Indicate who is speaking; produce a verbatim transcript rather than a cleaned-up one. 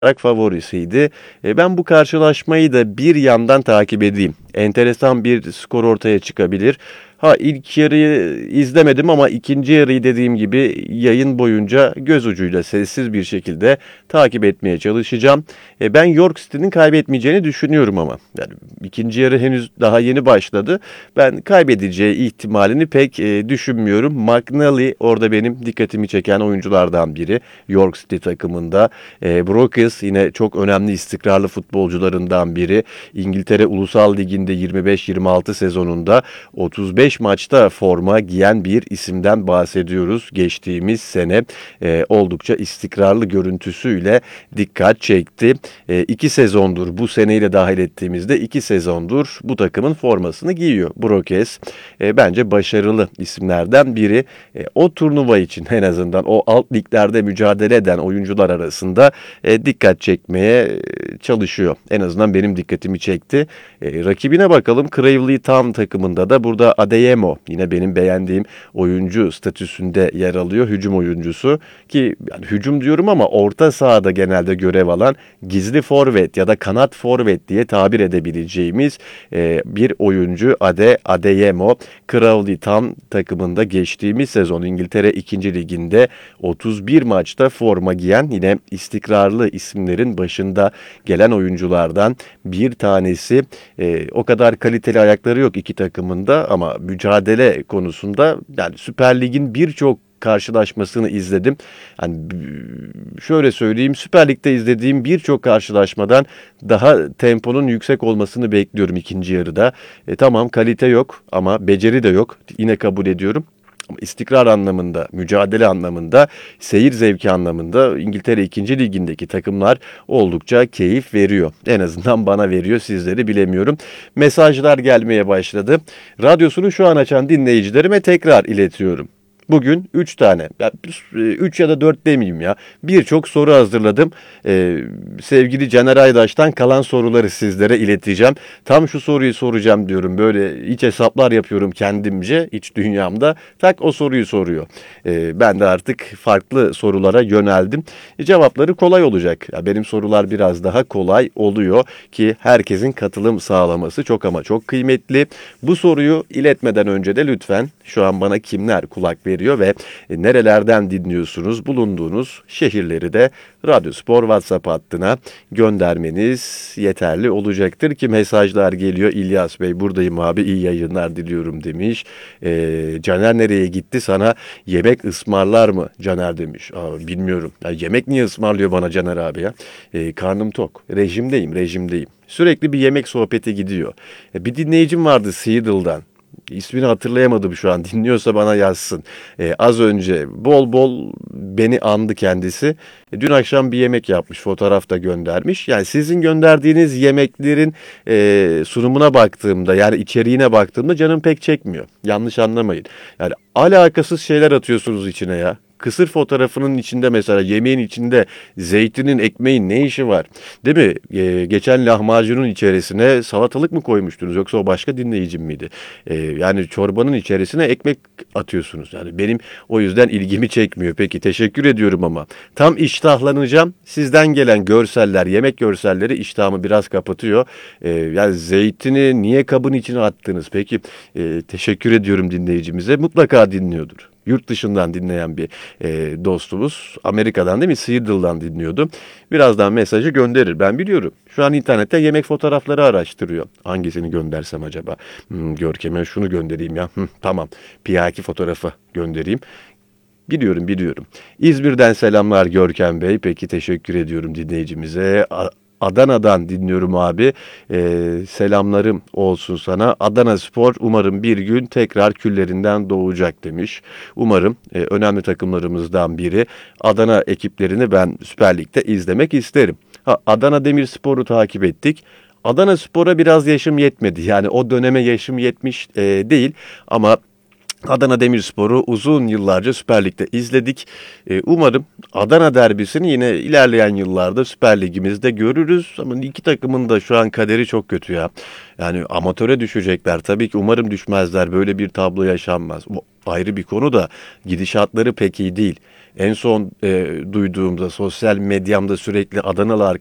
Speaker 1: favorisiydi. E, ben bu karşılaşmayı da bir yandan takip edeyim. Enteresan bir skor ortaya çıkabilir. Ha ilk yarıyı izlemedim ama ikinci yarıyı dediğim gibi yayın boyunca göz ucuyla sessiz bir şekilde takip etmeye çalışacağım. E, ben York City'nin kaybetmeyeceğini düşünüyorum ama. Yani ikinci yarı henüz daha yeni başladı. Ben kaybedeceği ihtimalini pek e, düşünmüyorum. McNally orada benim dikkatimi çeken oyunculardan biri. York City takımında. E, Brokers yine çok önemli istikrarlı futbolcularından biri. İngiltere Ulusal Ligi'nde yirmi beş yirmi altı sezonunda otuz beş maçta forma giyen bir isimden bahsediyoruz. Geçtiğimiz sene e, oldukça istikrarlı görüntüsüyle dikkat çekti. E, iki sezondur bu seneyle dahil ettiğimizde iki sezondur bu takımın formasını giyiyor. Brokers e, bence başarılı isimlerden biri. E, o turnuva için en azından o alt liglerde mücadele eden oyuncular arasında e, dikkat çekmeye e, çalışıyor. En azından benim dikkatimi çekti. E, rakibine bakalım. Cravely Town takımında da burada Adeyemo yine benim beğendiğim oyuncu statüsünde yer alıyor. Hücum oyuncusu ki yani hücum diyorum ama orta sahada genelde görev alan gizli forvet ya da kanat forvet diye tabir edebileceğimiz e, bir oyuncu Ade Adeyemo. Cravely Town takımında geçtiğimiz sezon İngiltere ikinci Ligi'nde otuz bir maçta forma giyen yine istikrarlı isimlerin başında gelen oyunculardan bir tanesi. E, o kadar kaliteli ayakları yok iki takımında ama mücadele konusunda yani Süper Lig'in birçok karşılaşmasını izledim. Yani şöyle söyleyeyim, Süper Lig'de izlediğim birçok karşılaşmadan daha temponun yüksek olmasını bekliyorum ikinci yarıda. E, tamam kalite yok ama beceri de yok. Yine kabul ediyorum. İstikrar anlamında, mücadele anlamında, seyir zevki anlamında İngiltere ikinci Ligi'ndeki takımlar oldukça keyif veriyor. En azından bana veriyor, sizleri bilemiyorum. Mesajlar gelmeye başladı. Radyosunu şu an açan dinleyicilerime tekrar iletiyorum. Bugün üç tane, üç ya da dört demeyeyim ya, birçok soru hazırladım. Ee, sevgili Caner Aydaş'tan kalan soruları sizlere ileteceğim. Tam şu soruyu soracağım diyorum, böyle iç hesaplar yapıyorum kendimce, iç dünyamda. Tak o soruyu soruyor. Ee, ben de artık farklı sorulara yöneldim. E, cevapları kolay olacak. Ya benim sorular biraz daha kolay oluyor ki herkesin katılım sağlaması çok ama çok kıymetli. Bu soruyu iletmeden önce de lütfen şu an bana kimler kulak veriyor ve nerelerden dinliyorsunuz, bulunduğunuz şehirleri de Radyospor WhatsApp hattına göndermeniz yeterli olacaktır ki mesajlar geliyor. İlyas Bey buradayım abi, iyi yayınlar diliyorum demiş. Ee, Caner nereye gitti, sana yemek ısmarlar mı Caner demiş. Aa, bilmiyorum. Ya, yemek niye ısmarlıyor bana Caner abi ya? Ee, karnım tok. Rejimdeyim, rejimdeyim. Sürekli bir yemek sohbeti gidiyor. Ee, bir dinleyicim vardı Seattle'dan. İsmini hatırlayamadım şu an. Dinliyorsa bana yazsın. Ee, az önce bol bol beni andı kendisi. E, dün akşam bir yemek yapmış. Fotoğraf da göndermiş. Yani sizin gönderdiğiniz yemeklerin e, sunumuna baktığımda, yani içeriğine baktığımda canım pek çekmiyor. Yanlış anlamayın. Yani alakasız şeyler atıyorsunuz içine ya. Kısır fotoğrafının içinde mesela yemeğin içinde zeytinin, ekmeğin ne işi var? Değil mi? Ee, geçen lahmacunun içerisine salatalık mı koymuştunuz yoksa o başka dinleyicim miydi? Ee, yani çorbanın içerisine ekmek atıyorsunuz. Yani benim o yüzden ilgimi çekmiyor. Peki teşekkür ediyorum ama tam iştahlanacağım. Sizden gelen görseller, yemek görselleri iştahımı biraz kapatıyor. Ee, yani zeytini niye kabın içine attınız? Peki e, teşekkür ediyorum dinleyicimize. Mutlaka dinliyordur. Yurt dışından dinleyen bir e, dostumuz. Amerika'dan değil mi? Seattle'dan dinliyordu. Birazdan mesajı gönderir. Ben biliyorum. Şu an internette yemek fotoğrafları araştırıyor. Hangisini göndersem acaba? Hmm, Görkem'e şunu göndereyim ya. Hmm, tamam. Piyaki fotoğrafı göndereyim. Biliyorum biliyorum. İzmir'den selamlar Görkem Bey. Peki teşekkür ediyorum dinleyicimize. Adana'dan dinliyorum abi. Ee, selamlarım olsun sana. Adana Spor umarım bir gün tekrar küllerinden doğacak demiş. Umarım e, önemli takımlarımızdan biri. Adana ekiplerini ben Süper Lig'de izlemek isterim. Ha, Adana Demirspor'u takip ettik. Adana Spor'a biraz yaşım yetmedi. Yani o döneme yaşım yetmiş e, değil ama Adana Demirspor'u uzun yıllarca Süper Lig'de izledik. Ee, umarım Adana derbisini yine ilerleyen yıllarda Süper Lig'imizde görürüz. Ama iki takımın da şu an kaderi çok kötü ya. Yani amatöre düşecekler. Tabii ki umarım düşmezler. Böyle bir tablo yaşanmaz. Bu ayrı bir konu da gidişatları pek iyi değil. En son e, duyduğumda sosyal medyamda sürekli Adanalı